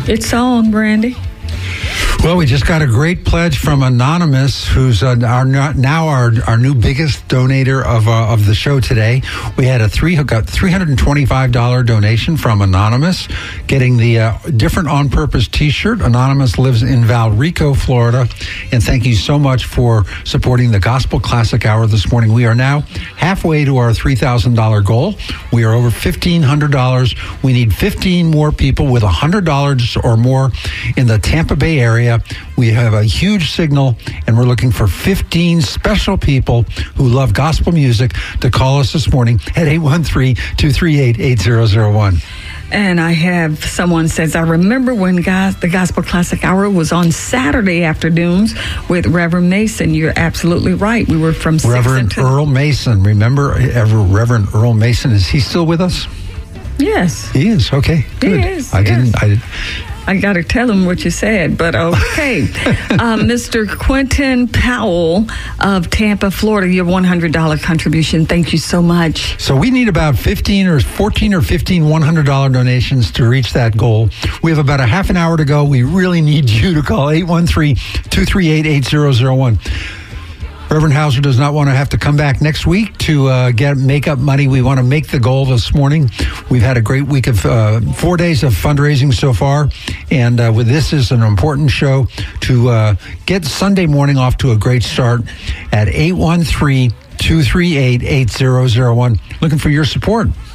It's on, Brandy. Well, we just got a great pledge from Anonymous, who's our new biggest donator of the show today. We had got $325 donation from Anonymous, getting the Different on Purpose T-shirt. Anonymous lives in Valrico, Florida, and thank you so much for supporting the Gospel Classic Hour this morning. We are now halfway to our $3,000 goal. We are over $1,500. We need 15 more people with $100 or more in the Tampa Bay area. We have a huge signal, and we're looking for 15 special people who love gospel music to call us this morning at 813-238-8001. And I have someone says, I remember when the Gospel Classic Hour was on Saturday afternoons with Reverend Mason. You're absolutely right. We were from Reverend Earl Mason. Remember Reverend Earl Mason? Is he still with us? Yes. He is. Okay. Good. He is. I got to tell him what you said, but okay. Mr. Quentin Powell of Tampa, Florida, your $100 contribution. Thank you so much. So we need about 14 or 15 $100 donations to reach that goal. We have about a half an hour to go. We really need you to call 813-238-8001. Reverend Hauser does not want to have to come back next week to make up money. We want to make the goal this morning. We've had a great week of 4 days of fundraising so far, and this is an important show to get Sunday morning off to a great start at 813-238-8001. Looking for your support.